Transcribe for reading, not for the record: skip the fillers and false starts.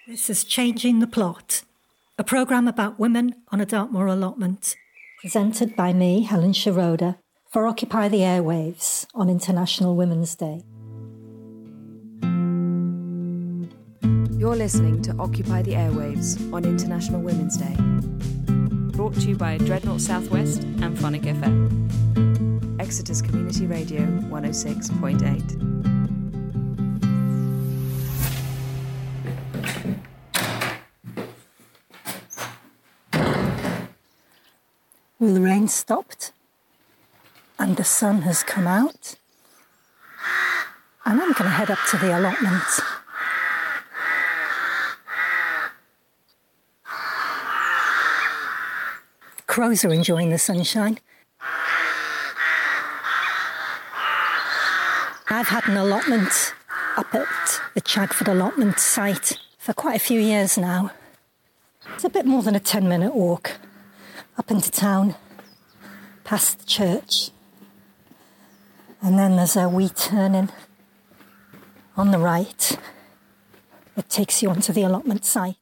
This is Changing the Plot, a programme about women on a Dartmoor allotment, presented by me, Helen Shiroda, for Occupy the Airwaves on International Women's Day. You're listening to Occupy the Airwaves on International Women's Day. Brought to you by Dreadnought Southwest and Phonic FM. Exeter's Community Radio 106.8. Well, the rain stopped and the sun has come out, and I'm going to head up to the allotment. Crows are enjoying the sunshine. I've had an allotment up at the Chagford allotment site for quite a few years now. It's a bit more than a 10-minute walk up into town, past the church, and then there's a wee turning on the right that takes you onto the allotment site.